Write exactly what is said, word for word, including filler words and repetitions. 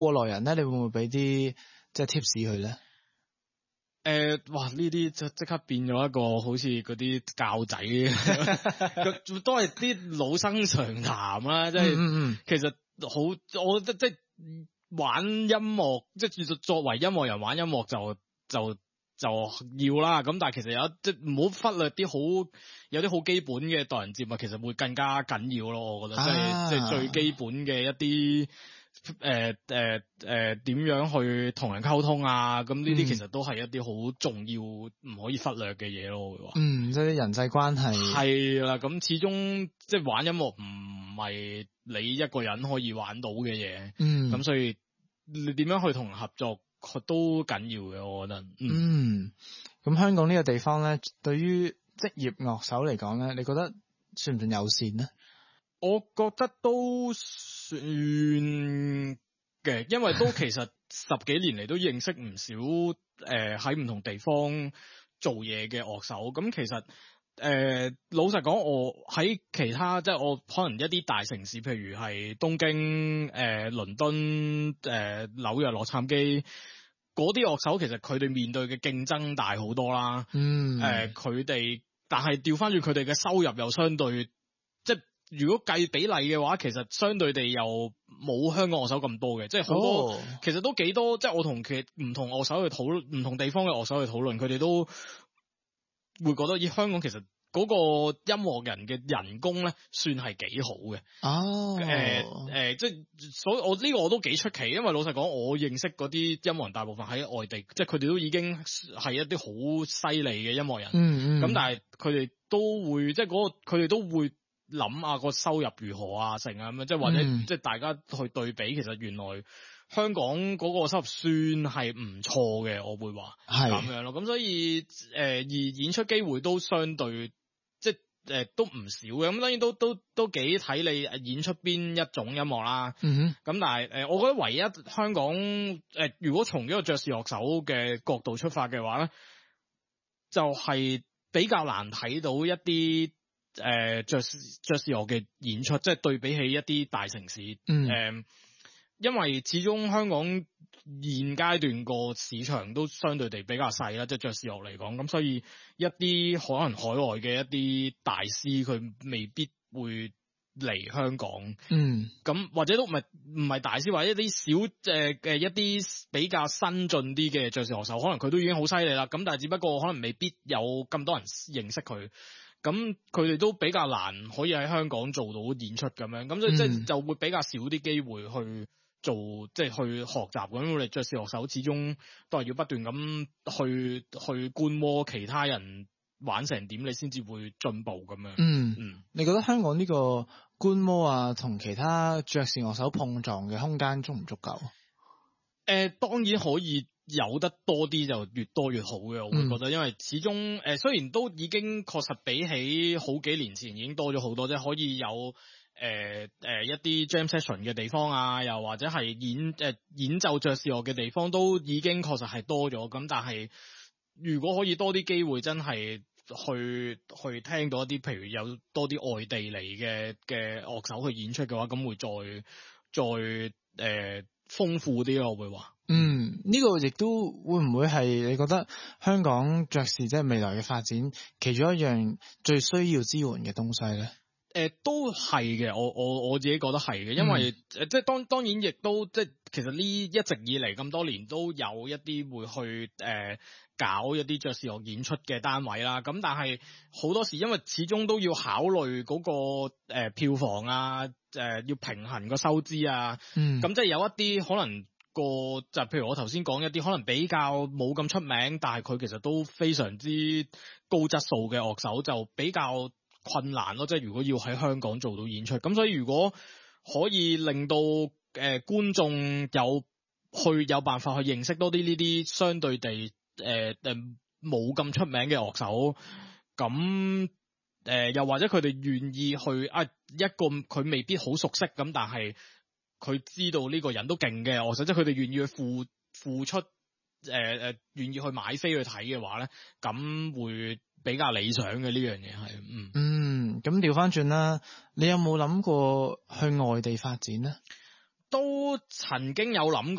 過來人咧，你會唔會俾啲即係 tips 佢咧？ 誒、呃，哇！呢啲就即刻變咗一個好似嗰啲教仔嘅，都係啲老生常談啦。即係、嗯嗯、其實好，我覺得即係玩音樂，即係作為音樂人玩音樂就就就要啦。咁但係其實有即係唔好忽略啲好有啲好基本嘅待人接物，其實會更加緊要咯。我覺得、啊、即係即係最基本嘅一啲。誒誒誒，點樣去同人溝通啊？咁呢啲其實都係一啲好重要，唔可以忽略嘅嘢咯。我會話，嗯， 即係啲人際關係係啦。咁始終即係玩音樂唔係你一個人可以玩到嘅嘢，嗯，咁所以你點樣去同人合作都緊要嘅，我覺得。 嗯，咁、嗯、香港呢個地方咧，對於職業樂手嚟講咧，你覺得算唔算友善咧？ 我覺得都算嘅，因為都其實十幾年嚟都認識唔少誒喺唔同地方做嘢嘅樂手。咁其實誒、呃、老實講，我喺其他即係我可能一啲大城市，譬如係東京、誒、呃、倫敦、誒、呃、紐約、洛杉磯嗰啲樂手，其實佢哋面對嘅競爭大好多啦。嗯，誒佢哋，但係調翻轉佢哋嘅收入又相對即係。如果計比例嘅話，其實相對地又冇香港樂手咁多嘅，即係好多、oh. 其實都幾多。即係我同其唔同樂手去討論，唔同地方嘅樂手去討論，佢哋都會覺得以香港其實嗰個音樂人嘅人工咧，算係幾好嘅。哦，誒誒，即係所以我呢個我都幾出奇，因為老實講，我認識嗰啲音樂人大部分喺外地，即係佢哋都已經係一啲好犀利嘅音樂人。嗯嗯，咁但係佢哋都會即係嗰個佢哋都會。諗下個收入如何啊，成啊咁樣，即係或者、嗯、即係大家去對比，其實原來香港嗰個收入算係唔錯嘅，我會話係咁樣咯。咁所以誒、呃、而演出機會都相對即係誒、呃、都唔少嘅。咁當然都都都幾睇你演出邊一種音樂啦。嗯哼。咁但係誒、呃，我覺得唯一香港誒、呃，如果從呢個爵士樂手嘅角度出發嘅話咧，就係、是、比較難睇到一啲。誒、呃，爵士爵士樂嘅演出，即係對比起一啲大城市，誒、嗯呃，因為始終香港現階段個市場都相對地比較細啦，即係爵士樂嚟講，咁所以一啲可能海外嘅一啲大師，佢未必會嚟香港，嗯，咁或者都唔係唔係大師，或者一啲小誒嘅、呃、一啲比較新進啲嘅爵士樂手，可能佢都已經好犀利啦，咁但係只不過可能未必有咁多人認識佢。咁佢哋都比較難可以喺香港做到演出咁樣，咁所以即係就會比較少啲機會去做，即係去學習咁。我哋爵士樂手始終都係要不斷咁去去觀摩其他人玩成點，你先至會進步咁樣。嗯嗯， 你覺得香港呢個觀摩啊，同其他爵士樂手碰撞嘅空間足唔足夠？ 誒、呃，當然可以。有得多啲就越多越好嘅，我會覺得，嗯、因為始終誒、呃、雖然都已經確實比起好幾年前已經多咗好多，即係可以有誒誒、呃呃、一啲 jam session 嘅地方啊，又或者係演誒、呃、演奏爵士樂嘅地方都已經確實係多咗。咁但係如果可以多啲機會，真係去去聽到一啲譬如有多啲外地嚟嘅嘅樂手去演出嘅話，咁會再再誒、呃、豐富啲咯，我會話。 嗯，呢、這個亦都會唔會係你覺得香港爵士即係未來嘅發展其中一樣最需要支援嘅東西咧？誒、 呃，都係嘅，我我我自己覺得係嘅，因為誒、嗯，即係當當然亦都即係其實呢一直以嚟咁多年都有一啲會去誒、呃、搞一啲爵士樂演出嘅單位啦。咁但係好多時因為始終都要考慮嗰、那個誒、呃、票房啊，誒、呃、要平衡個收支啊。嗯，咁即係有一啲可能。個就譬如我頭先講一啲可能比較冇咁出名，但係佢其實都非常之高質素嘅樂手，就比較困難咯。即係如果要喺香港做到演出，咁所以如果可以令到誒、呃、觀眾有去有辦法去認識多啲呢啲相對地誒誒冇咁出名嘅樂手，咁誒、呃、又或者佢哋願意去啊一個佢未必好熟悉咁，但係。佢知道呢個人都勁嘅，我想即係佢哋願意去付付出，誒、呃、誒，願意去買飛去睇嘅話咧，咁會比較理想嘅呢樣嘢係，嗯嗯，咁調翻轉啦，你有冇諗過去外地發展咧？ 都曾經有諗過。